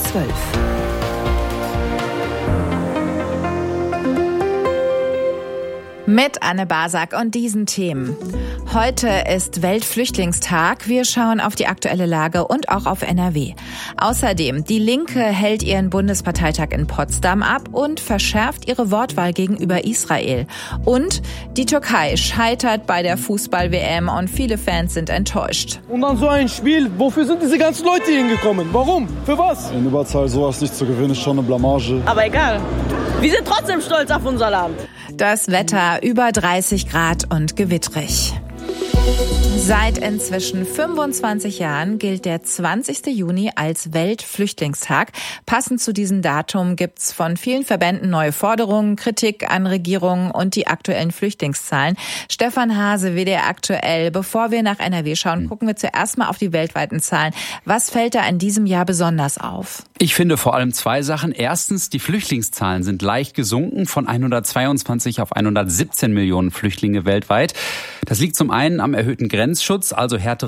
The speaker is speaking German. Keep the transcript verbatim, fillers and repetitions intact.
zwölf. Mit Anne Basak und diesen Themen. Heute ist Weltflüchtlingstag. Wir schauen auf die aktuelle Lage und auch auf N R W. Außerdem, die Linke hält ihren Bundesparteitag in Potsdam ab und verschärft ihre Wortwahl gegenüber Israel. Und die Türkei scheitert bei der Fußball-W M und viele Fans sind enttäuscht. Und dann so ein Spiel, wofür sind diese ganzen Leute hier hingekommen? Warum? Für was? In Überzahl sowas nicht zu gewinnen, ist schon eine Blamage. Aber egal, wir sind trotzdem stolz auf unser Land. Das Wetter über dreißig Grad und gewittrig. Seit inzwischen fünfundzwanzig Jahren gilt der zwanzigster Juni als Weltflüchtlingstag. Passend zu diesem Datum gibt's von vielen Verbänden neue Forderungen, Kritik an Regierungen und die aktuellen Flüchtlingszahlen. Stefan Hase, W D R aktuell. Bevor wir nach N R W schauen, gucken wir zuerst mal auf die weltweiten Zahlen. Was fällt da in diesem Jahr besonders auf? Ich finde vor allem zwei Sachen. Erstens, die Flüchtlingszahlen sind leicht gesunken von hundertzweiundzwanzig auf hundertsiebzehn Millionen Flüchtlinge weltweit. Das liegt zum einen am erhöhten Grenzschutz, also härtere